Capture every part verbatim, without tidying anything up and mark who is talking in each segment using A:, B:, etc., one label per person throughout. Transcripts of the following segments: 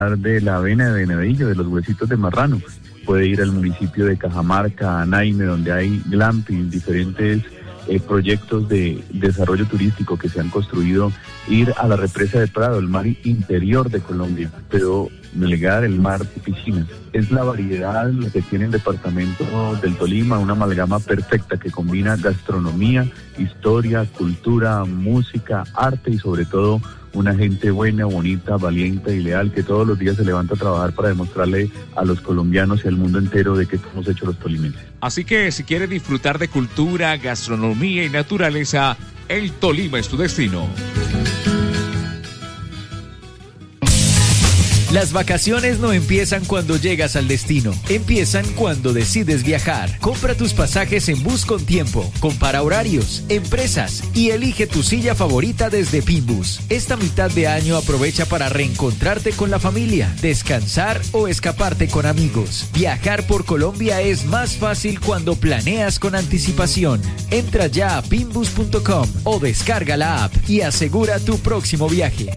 A: de la avena de Venadillo, de los huesitos de marrano. Puede ir al municipio de Cajamarca, a Naime, donde hay glamping, diferentes eh, proyectos de desarrollo turístico que se han construido. Ir a la represa de Prado, el mar interior de Colombia, pero delegar el mar de piscinas. Es la variedad que tiene el departamento del Tolima, una amalgama perfecta que combina gastronomía, historia, cultura, música, arte y sobre todo una gente buena, bonita, valiente y leal que todos los días se levanta a trabajar para demostrarle a los colombianos y al mundo entero de qué estamos hechos los tolimenses.
B: Así que si quieres disfrutar de cultura, gastronomía y naturaleza, el Tolima es tu destino.
C: Las vacaciones no empiezan cuando llegas al destino, empiezan cuando decides viajar. Compra tus pasajes en Bus con Tiempo, compara horarios, empresas y elige tu silla favorita desde Pinbus. Esta mitad de año aprovecha para reencontrarte con la familia, descansar o escaparte con amigos. Viajar por Colombia es más fácil cuando planeas con anticipación. Entra ya a pinbus punto com o descarga la app y asegura tu próximo viaje.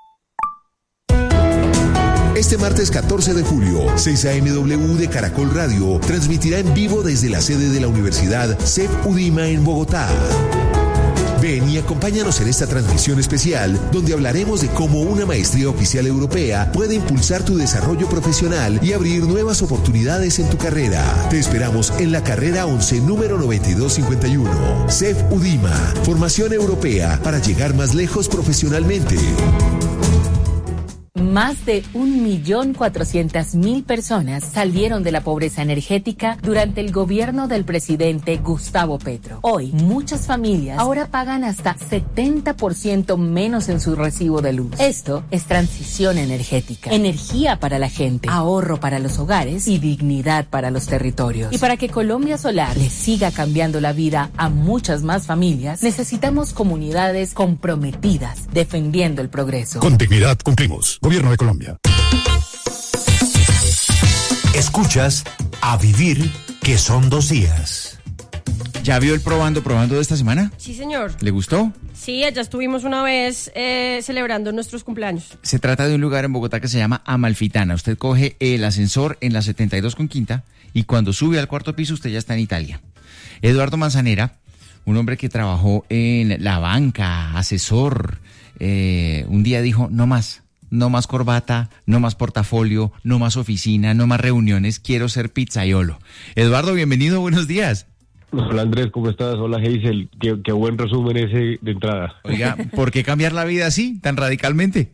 D: Este martes catorce de julio, seis a eme doble u de Caracol Radio transmitirá en vivo desde la sede de la Universidad C E F UDIMA en Bogotá. Ven y acompáñanos en esta transmisión especial donde hablaremos de cómo una maestría oficial europea puede impulsar tu desarrollo profesional y abrir nuevas oportunidades en tu carrera. Te esperamos en la carrera once, número noventa y dos cincuenta y uno. C E F UDIMA, formación europea para llegar más lejos profesionalmente.
E: Más de un millón cuatrocientas mil personas salieron de la pobreza energética durante el gobierno del presidente Gustavo Petro. Hoy, muchas familias ahora pagan hasta setenta por ciento menos en su recibo de luz. Esto es transición energética, energía para la gente, ahorro para los hogares y dignidad para los territorios. Y para que Colombia Solar le siga cambiando la vida a muchas más familias, necesitamos comunidades comprometidas defendiendo el progreso.
F: Con dignidad cumplimos. Gobierno de Colombia.
G: Escuchas A Vivir, que son dos días.
H: ¿Ya vio el probando, probando de esta semana?
I: Sí, señor.
H: ¿Le gustó?
I: Sí, allá estuvimos una vez eh, celebrando nuestros cumpleaños.
H: Se trata de un lugar en Bogotá que se llama Amalfitana. Usted coge el ascensor en la setenta y dos con quinta y cuando sube al cuarto piso usted ya está en Italia. Eduardo Manzanera, un hombre que trabajó en la banca, asesor, eh, un día dijo, no más. No más corbata, no más portafolio, no más oficina, no más reuniones, quiero ser pizzaiolo. Eduardo, bienvenido, buenos días.
J: Hola Andrés, ¿cómo estás? Hola Hazel, qué, qué buen resumen ese de entrada.
H: Oiga, ¿por qué cambiar la vida así, tan radicalmente?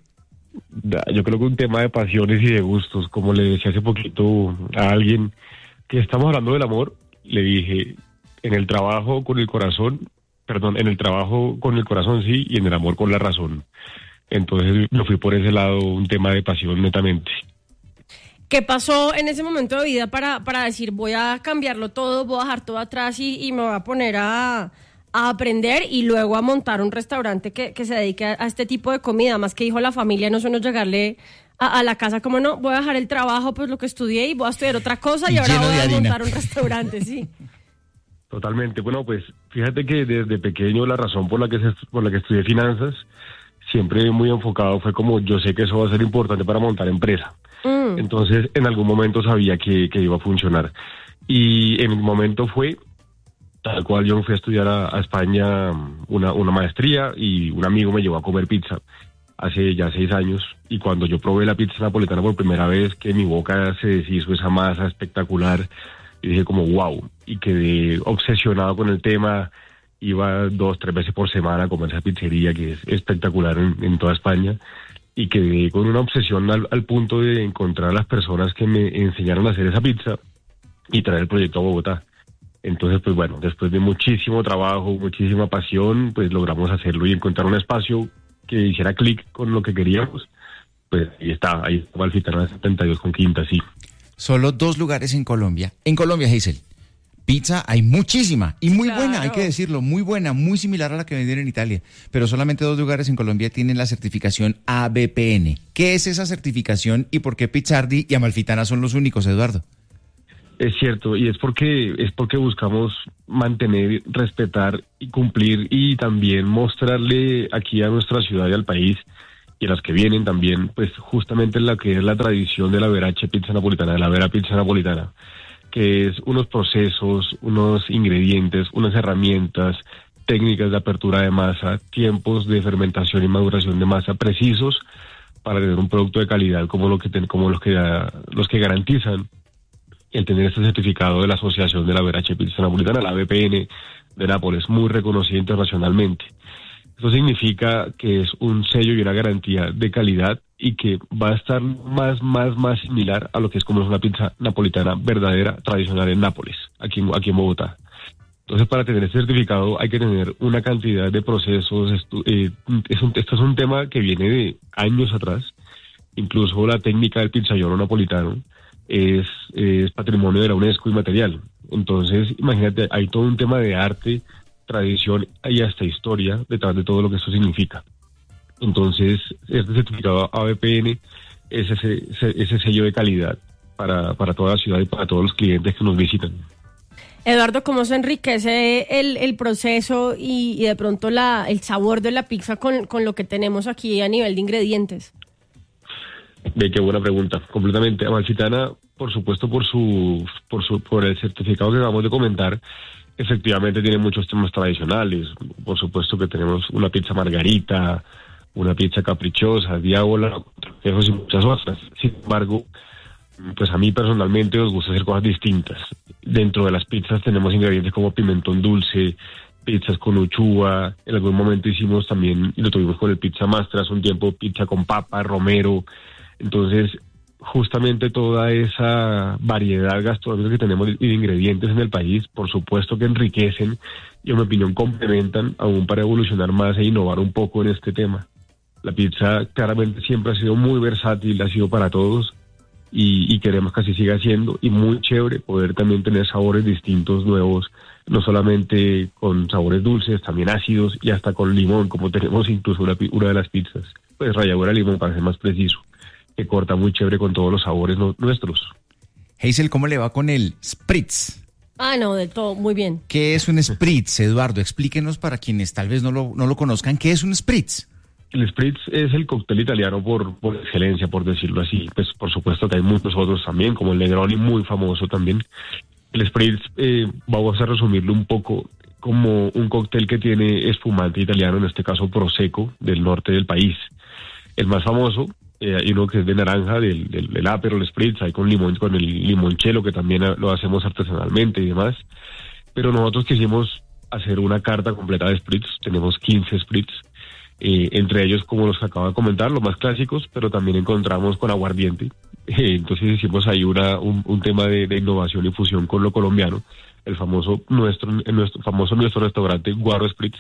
J: Yo creo que un tema de pasiones y de gustos, como le decía hace poquito a alguien que estamos hablando del amor, le dije, en el trabajo con el corazón, perdón, en el trabajo con el corazón sí y en el amor con la razón. Entonces lo fui por ese lado, un tema de pasión netamente.
I: ¿Qué pasó en ese momento de vida para, para decir voy a cambiarlo todo, voy a dejar todo atrás y, y me voy a poner a, a aprender y luego a montar un restaurante que, que se dedique a, a este tipo de comida? Más que dijo la familia, no solo llegarle a, a la casa como no, voy a dejar el trabajo, pues lo que estudié y voy a estudiar otra cosa y, y ahora voy a montar un restaurante, sí.
J: Totalmente, bueno pues fíjate que desde pequeño la razón por la que, se, por la que estudié finanzas siempre muy enfocado fue como yo sé que eso va a ser importante para montar empresa. Mm. Entonces en algún momento sabía que, que iba a funcionar. Y en el momento fue tal cual yo me fui a estudiar a, a España una, una maestría y un amigo me llevó a comer pizza hace ya seis años. Y cuando yo probé la pizza napolitana por primera vez, que en mi boca se deshizo esa masa espectacular, y dije como wow, y quedé obsesionado con el tema. Iba dos, tres veces por semana a comer esa pizzería que es espectacular en, en toda España y quedé con una obsesión al, al punto de encontrar a las personas que me enseñaron a hacer esa pizza y traer el proyecto a Bogotá. Entonces, pues bueno, después de muchísimo trabajo, muchísima pasión, pues logramos hacerlo y encontrar un espacio que hiciera clic con lo que queríamos. Pues ahí está, ahí está Amalfitana setenta y dos con quinta, sí.
H: Solo dos lugares en Colombia. En Colombia, Hazel. Pizza hay muchísima y muy claro. buena, hay que decirlo, muy buena, muy similar a la que vendieron en Italia, pero solamente dos lugares en Colombia tienen la certificación A B P N. ¿Qué es esa certificación y por qué Pizzardi y Amalfitana son los únicos, Eduardo?
J: Es cierto, y es porque es porque buscamos mantener, respetar y cumplir y también mostrarle aquí a nuestra ciudad y al país y las que vienen también, pues justamente en la que es la tradición de la verace pizza napolitana, de la vera pizza napolitana, que es unos procesos, unos ingredientes, unas herramientas, técnicas de apertura de masa, tiempos de fermentación y maduración de masa precisos para tener un producto de calidad como, lo que ten, como los, que, los que garantizan el tener este certificado de la Asociación de la Verace Pizza Napolitana, la A P N de Nápoles, muy reconocida internacionalmente. Esto significa que es un sello y una garantía de calidad y que va a estar más, más, más similar a lo que es como es una pizza napolitana verdadera, tradicional en Nápoles, aquí, aquí en Bogotá. Entonces, para tener este certificado hay que tener una cantidad de procesos. Estu- eh, es un, esto es un tema que viene de años atrás. Incluso la técnica del pizzaiolo napolitano es, es patrimonio de la UNESCO inmaterial. Entonces, imagínate, hay todo un tema de arte, tradición y hasta historia detrás de todo lo que esto significa. Entonces, este certificado A B P N es ese, ese, ese sello de calidad para, para toda la ciudad y para todos los clientes que nos visitan.
I: Eduardo, ¿cómo se enriquece el, el proceso y, y de pronto la, el sabor de la pizza con, con lo que tenemos aquí a nivel de ingredientes?
J: Ve, qué buena pregunta. Completamente. Amalfitana, por supuesto, por su, por su, por el certificado que acabamos de comentar, efectivamente tiene muchos temas tradicionales. Por supuesto que tenemos una pizza margarita, una pizza caprichosa, diábola, y muchas otras. Sin embargo, pues a mí personalmente nos gusta hacer cosas distintas. Dentro de las pizzas tenemos ingredientes como pimentón dulce, pizzas con uchúa, en algún momento hicimos también, y lo tuvimos con el pizza master hace un tiempo, pizza con papa, romero. Entonces, justamente toda esa variedad gastronómica que tenemos y de ingredientes en el país, por supuesto que enriquecen y en mi opinión complementan aún para evolucionar más e innovar un poco en este tema. La pizza claramente siempre ha sido muy versátil, ha sido para todos y, y queremos que así siga siendo, y muy chévere poder también tener sabores distintos, nuevos, no solamente con sabores dulces, también ácidos y hasta con limón, como tenemos incluso una, una de las pizzas, pues ralladura de limón para ser más preciso, que corta muy chévere con todos los sabores no, nuestros.
H: Hazel, ¿cómo le va con el spritz?
I: Ah, no, del todo, muy bien.
H: ¿Qué es un spritz, Eduardo? Explíquenos para quienes tal vez no lo, no lo conozcan, ¿qué es un spritz?
J: El spritz es el cóctel italiano por, por excelencia, por decirlo así. Pues por supuesto que hay muchos otros también, como el Negroni, muy famoso también. El spritz, eh, vamos a resumirlo un poco como un cóctel que tiene espumante italiano, en este caso Prosecco, del norte del país. El más famoso, eh, hay uno que es de naranja, del, del, del Aperol Spritz, hay con limón, con el limoncello, que también lo hacemos artesanalmente y demás. Pero nosotros quisimos hacer una carta completa de spritz, tenemos quince spritz. Eh, entre ellos, como los que acabo de comentar, los más clásicos, pero también encontramos con aguardiente. Eh, entonces hicimos ahí una, un, un tema de, de innovación y fusión con lo colombiano, el famoso nuestro, el nuestro famoso nuestro restaurante Guaro Spritz,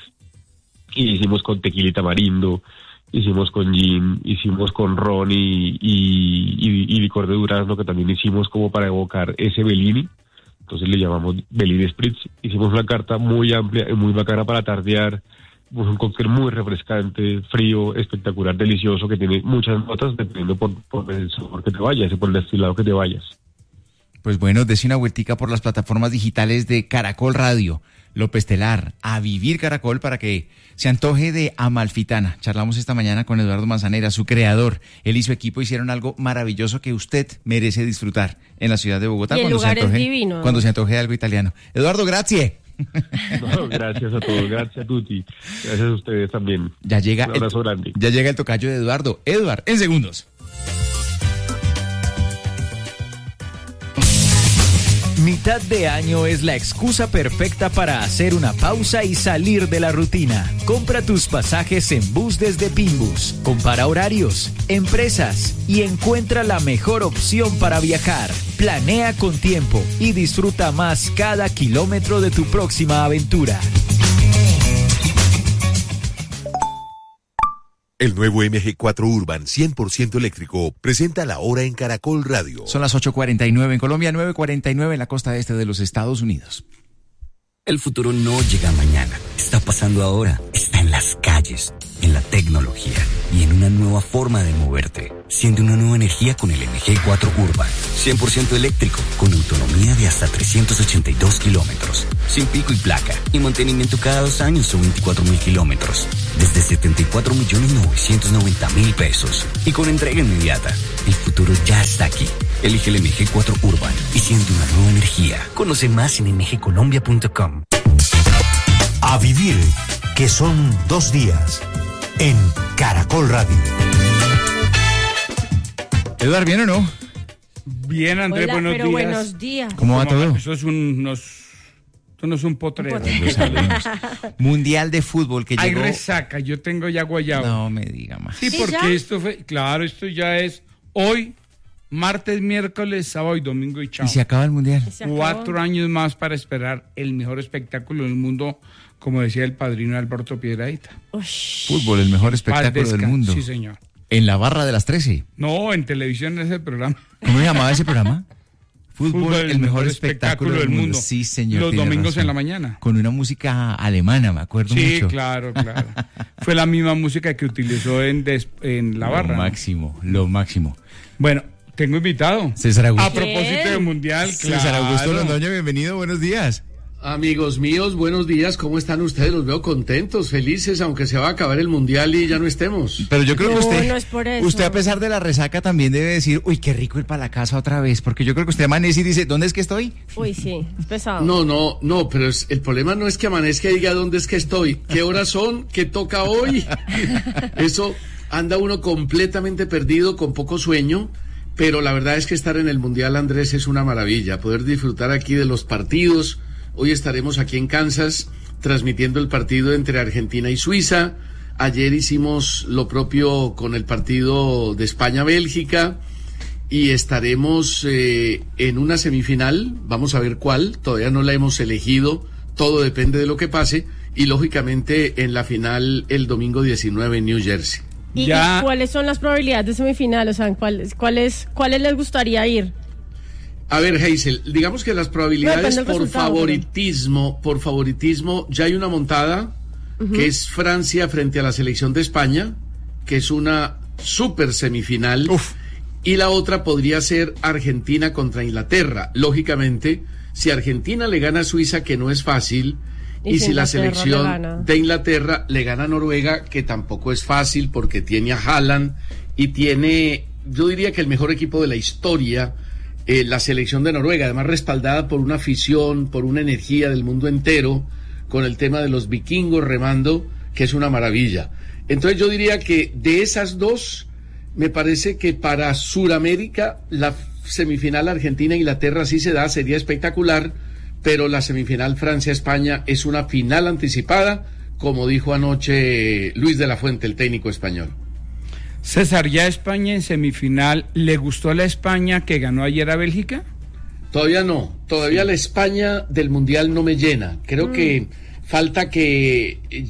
J: y hicimos con tequila y tamarindo, hicimos con gin, hicimos con ron y, y, y, y licor de durazno, que también hicimos como para evocar ese Bellini. Entonces le llamamos Bellini Spritz. Hicimos una carta muy amplia y muy bacana para tardear. Un cóctel muy refrescante, frío, espectacular, delicioso, que tiene muchas notas dependiendo por, por el sabor que te vayas y por el destilado que te vayas.
H: Pues bueno, dese una vueltica por las plataformas digitales de Caracol Radio, López Telar, A Vivir Caracol, para que se antoje de Amalfitana. Charlamos esta mañana con Eduardo Manzanera, su creador. Él y su equipo hicieron algo maravilloso que usted merece disfrutar en la ciudad de Bogotá.
I: Y el
H: cuando
I: lugar
H: se antoje,
I: es divino.
H: Cuando se antoje algo italiano. Eduardo, gracias.
J: No, gracias a todos, gracias a Tuti, gracias a ustedes también.
H: Ya llega,
J: un abrazo
H: el,
J: grande.
H: Ya llega el tocayo de Eduardo. Eduard, en segundos.
C: Mitad de año es la excusa perfecta para hacer una pausa y salir de la rutina. Compra tus pasajes en bus desde Pinbus. Compara horarios, empresas y encuentra la mejor opción para viajar. Planea con tiempo y disfruta más cada kilómetro de tu próxima aventura.
D: El nuevo M G cuatro Urban cien por ciento eléctrico presenta la hora en Caracol Radio.
H: Son las ocho cuarenta y nueve en Colombia, nueve cuarenta y nueve en la costa este de los Estados Unidos.
K: El futuro no llega mañana, está pasando ahora, está en las calles, en la tecnología y en una nueva forma de moverte. Siente una nueva energía con el M G cuatro Urban, cien por ciento eléctrico, con autonomía de hasta trescientos ochenta y dos kilómetros, sin pico y placa, y mantenimiento cada dos años o veinticuatro mil kilómetros. desde setenta y cuatro millones novecientos noventa mil pesos. Y con entrega inmediata. El futuro ya está aquí. Elige el M G cuatro Urban y siente una nueva energía. Conoce más en m g colombia punto com.
G: A vivir, que son dos días. En Caracol Radio.
H: Eduardo, ¿bien o no?
L: Bien, Andrés,
I: Hola,
L: buenos
I: pero
L: días.
I: buenos días.
H: ¿Cómo va todo?
L: Eso es un, nos, esto no es un potrero.
I: Un potrero.
H: Mundial de fútbol que
L: Hay
H: llegó...
L: resaca, yo tengo ya guayabo.
H: No me diga más.
L: Sí,
I: ¿Sí,
L: porque
I: ya?
L: esto fue, claro, esto ya es hoy, martes, miércoles, sábado y domingo y chao.
H: ¿Y se acaba el Mundial?
I: Se acabó.
L: Cuatro años más para esperar el mejor espectáculo del mundo, como decía el padrino Alberto Piedradita.
I: Ush.
H: Fútbol, el mejor espectáculo del
L: Descan-
H: mundo.
L: Sí, señor.
H: En la barra de las trece.
L: No, en televisión es el programa.
H: ¿Cómo se llamaba ese programa? Fútbol,
L: Fútbol,
H: el mejor espectáculo del mundo. Sí, señor.
L: Los
H: tiene
L: domingos
H: razón.
L: en la mañana.
H: Con una música alemana, me acuerdo
L: Sí,
H: mucho.
L: claro, claro. Fue la misma música que utilizó en, des- en la barra.
H: Lo
L: ¿no?
H: máximo, lo máximo.
L: Bueno, tengo invitado.
H: César Augusto.
L: A propósito del Mundial, claro.
H: César Augusto Londoño, bienvenido, buenos días.
M: Amigos míos, buenos días, ¿cómo están ustedes? Los veo contentos, felices, aunque se va a acabar el Mundial y ya no estemos.
H: Pero yo creo
I: No,
H: que usted,
I: no es por eso.
H: usted a pesar de la resaca también debe decir, uy, qué rico ir para la casa otra vez, porque yo creo que usted amanece y dice, ¿dónde es que estoy?
I: Uy, sí, es pesado.
M: No, no, no, pero es- el problema no es que amanezca y diga dónde es que estoy, qué horas son, qué toca hoy. Eso anda uno completamente perdido, con poco sueño, pero la verdad es que estar en el Mundial, Andrés, es una maravilla, poder disfrutar aquí de los partidos. Hoy estaremos aquí en Kansas transmitiendo el partido entre Argentina y Suiza. Ayer hicimos lo propio con el partido de España-Bélgica y estaremos eh, en una semifinal, vamos a ver cuál, todavía no la hemos elegido, todo depende de lo que pase, y lógicamente en la final el domingo diecinueve en New Jersey.
I: ¿Y,
L: Ya-
I: y cuáles son las probabilidades de semifinal? O sea, ¿cuáles, cuáles, cuáles les gustaría ir?
M: A ver, Hazel, digamos que las
I: No,
M: probabilidades
I: depende del
M: por
I: resultado,
M: favoritismo, por favoritismo, ya hay una montada, que es Francia frente a la selección de España, que es una super semifinal, y la otra podría ser Argentina contra Inglaterra. Lógicamente, si Argentina le gana a Suiza, que no es fácil,
I: Y
M: y,
I: si
M: si la
I: Inglaterra le
M: selección
I: gana.
M: de Inglaterra le gana a Noruega, que tampoco es fácil porque tiene a Haaland y tiene, yo diría que el mejor equipo de la historia, eh, la selección de Noruega, además respaldada por una afición, por una energía del mundo entero, con el tema de los vikingos remando, que es una maravilla. Entonces yo diría que de esas dos, me parece que para Sudamérica la semifinal Argentina-Inglaterra sí se da, sería espectacular, pero la semifinal Francia-España es una final anticipada, como dijo anoche Luis de la Fuente, el técnico español.
L: César, ya España en semifinal, ¿le gustó la España que ganó ayer a Bélgica?
M: Todavía no, todavía la España del Mundial no me llena. Creo
I: Mm.
M: que falta que eh,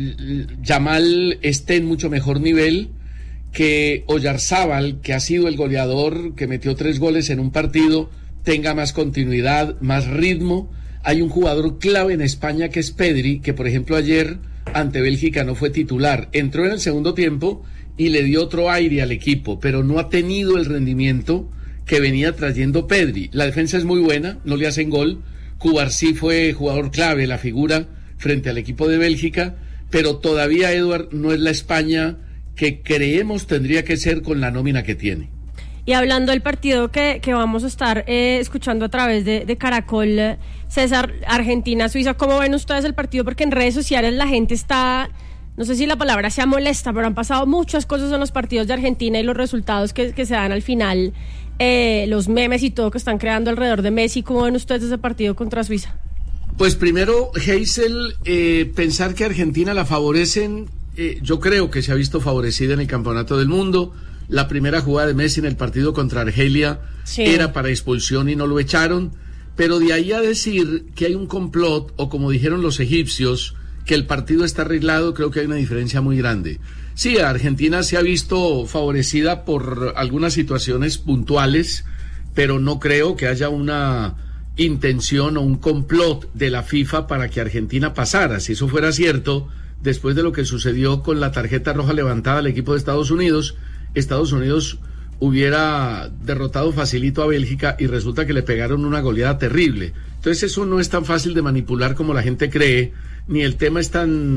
M: Yamal esté en mucho mejor nivel, que Oyarzábal, que ha sido el goleador, que metió tres goles en un partido, tenga más continuidad, más ritmo. Hay un jugador clave en España que es Pedri, que por ejemplo ayer ante Bélgica no fue titular. Entró en el segundo tiempo y le dio otro aire al equipo, pero no ha tenido el rendimiento que venía trayendo Pedri. La defensa es muy buena, no le hacen gol. Cubarsí fue jugador clave, la figura frente al equipo de Bélgica, pero todavía, Eduard, no es la España que creemos tendría que ser con la nómina que tiene.
I: Y hablando del partido que, que vamos a estar eh, escuchando a través de, de Caracol, eh, César, Argentina-Suiza, ¿cómo ven ustedes el partido? Porque en redes sociales la gente está, no sé si la palabra sea molesta, pero han pasado muchas cosas en los partidos de Argentina y los resultados que, que se dan al final, eh, los memes y todo que están creando alrededor de Messi. ¿Cómo ven ustedes ese partido contra Suiza?
M: Pues primero, Hazel, eh, pensar que Argentina la favorecen, eh, yo creo que se ha visto favorecida en el Campeonato del Mundo. La primera jugada de Messi en el partido contra Argelia
I: Sí.
M: era para expulsión y no lo echaron, pero de ahí a decir que hay un complot, o como dijeron los egipcios, que el partido está arreglado, creo que hay una diferencia muy grande. Sí, Argentina se ha visto favorecida por algunas situaciones puntuales, pero no creo que haya una intención o un complot de la FIFA para que Argentina pasara. Si eso fuera cierto, después de lo que sucedió con la tarjeta roja levantada al equipo de Estados Unidos, Estados Unidos hubiera derrotado facilito a Bélgica y resulta que le pegaron una goleada terrible. Entonces eso no es tan fácil de manipular como la gente cree, ni el tema es tan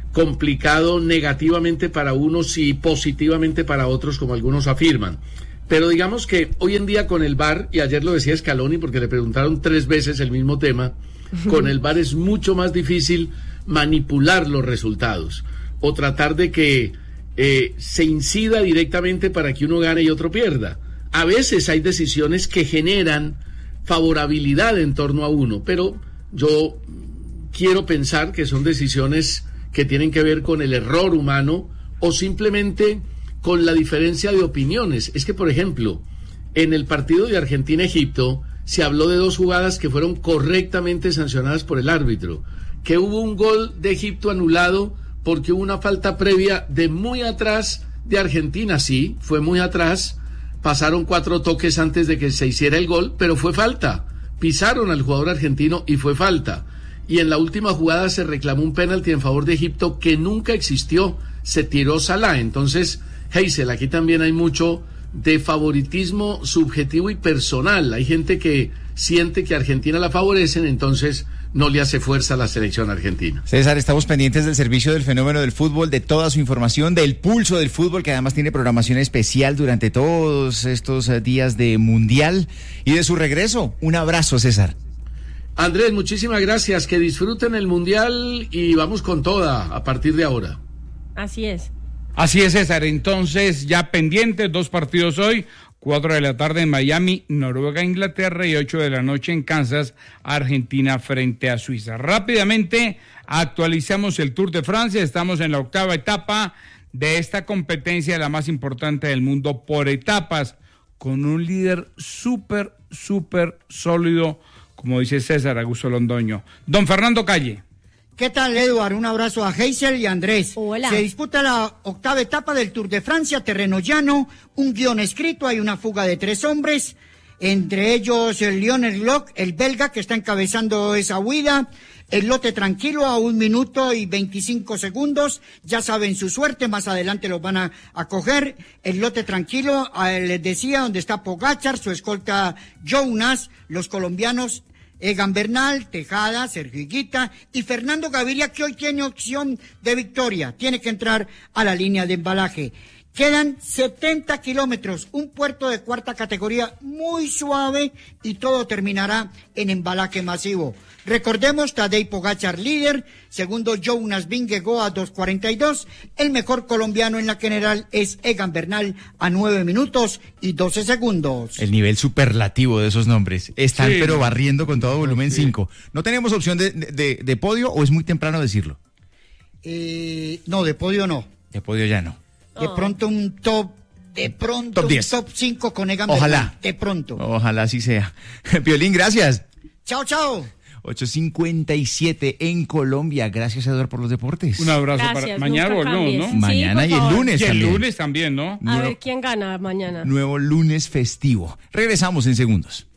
M: complicado negativamente para unos y positivamente para otros, como algunos afirman. Pero digamos que hoy en día con el V A R, y ayer lo decía Scaloni porque le preguntaron tres veces el mismo tema, con el V A R es mucho más difícil manipular los resultados o tratar de que eh, se incida directamente para que uno gane y otro pierda. A veces hay decisiones que generan favorabilidad en torno a uno, pero yo quiero pensar que son decisiones que tienen que ver con el error humano o simplemente con la diferencia de opiniones. Es que, por ejemplo, en el partido de Argentina-Egipto se habló de dos jugadas que fueron correctamente sancionadas por el árbitro, que hubo un gol de Egipto anulado porque hubo una falta previa de muy atrás de Argentina. Sí, fue muy atrás, pasaron cuatro toques antes de que se hiciera el gol, pero fue falta, pisaron al jugador argentino y fue falta. Y en la última jugada se reclamó un penalti en favor de Egipto que nunca existió, se tiró Salah. Entonces, Heysel, aquí también hay mucho de favoritismo subjetivo y personal. Hay gente que siente que a Argentina la favorecen, entonces no le hace fuerza a la selección argentina.
H: César, estamos pendientes del servicio del fenómeno del fútbol, de toda su información, del pulso del fútbol, que además tiene programación especial durante todos estos días de Mundial y de su regreso. Un abrazo, César.
M: Andrés, muchísimas gracias, que disfruten el Mundial y vamos con toda a partir de ahora.
I: Así es.
L: Así es, César. Entonces, ya pendientes, dos partidos hoy, cuatro de la tarde en Miami, Noruega, Inglaterra, y ocho de la noche en Kansas, Argentina frente a Suiza. Rápidamente actualizamos el Tour de Francia. Estamos en la octava etapa de esta competencia, la más importante del mundo por etapas, con un líder súper, súper sólido, como dice César Augusto Londoño. Don Fernando Calle.
N: ¿Qué tal, Eduard? Un abrazo a Heysel y a Andrés.
I: Hola.
N: Se disputa la octava etapa del Tour de Francia, terreno llano, un guión escrito, hay una fuga de tres hombres, entre ellos el Lionel Locke, el belga, que está encabezando esa huida, el lote tranquilo a un minuto y veinticinco segundos, ya saben su suerte, más adelante los van a, a coger, el lote tranquilo, eh, les decía, donde está Pogačar, su escolta Jonas, los colombianos Egan Bernal, Tejada, Sergio Higuita y Fernando Gaviria, que hoy tiene opción de victoria, tiene que entrar a la línea de embalaje. Quedan setenta kilómetros, un puerto de cuarta categoría muy suave y todo terminará en embalaje masivo. Recordemos, Tadej Pogačar líder, segundo Jonas Vingegaard a dos cuarenta y dos, el mejor colombiano en la general es Egan Bernal a nueve minutos y doce segundos.
H: El nivel superlativo de esos nombres, están
L: Sí.
H: pero barriendo con todo volumen
L: Sí.
H: cinco. ¿No tenemos opción de, de, de podio o es muy temprano decirlo?
N: Eh, no, de podio no.
H: De podio ya no.
N: De pronto un top, de pronto
H: Top diez.
N: un top cinco con Egan
H: Ojalá.
N: Bernal, de pronto.
H: Ojalá así sea. Piolín, gracias.
N: Chao, chao.
H: ocho cincuenta y siete en Colombia. Gracias, Eduardo, por los deportes.
L: Un abrazo
I: Gracias,
L: para...
I: nunca
L: Mañana volvemos,
I: cambies.
L: ¿no?
I: Sí,
H: Mañana
I: por
H: y el
I: favor.
H: lunes
L: Y el
H: también.
L: lunes también, ¿no?
I: A
H: Nuevo-
I: ver quién gana mañana.
H: Nuevo lunes festivo. Regresamos en segundos.